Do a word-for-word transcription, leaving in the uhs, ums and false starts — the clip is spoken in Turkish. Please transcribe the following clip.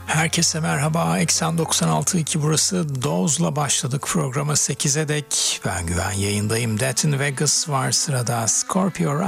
Herkese merhaba. Eksen doksan altı nokta iki burası. Doz'la başladık programa sekize dek. Ben Güven yayındayım. Death in Vegas var sırada. Scorpio